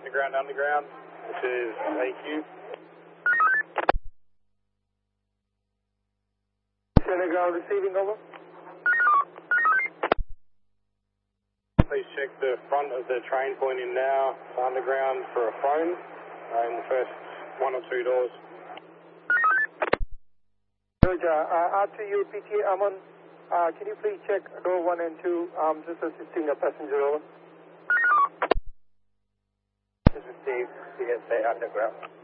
underground. This is AQ. Underground receiving, over. Please check the front of the train pointing now underground for a phone in the first 1 or 2 doors. Roger, after you PTA Amon, can you please check door 1 and 2, just assisting a passenger, over. This is Steve, CSA underground.